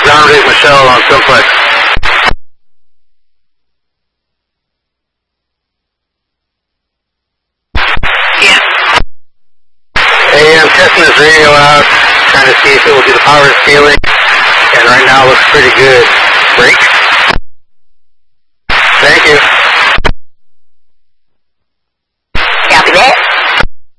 Ground rig Michelle on Simplex. Yeah. Hey, I'm testing this radio out, trying to see if it will do the power scaling, and right now it looks pretty good. Break.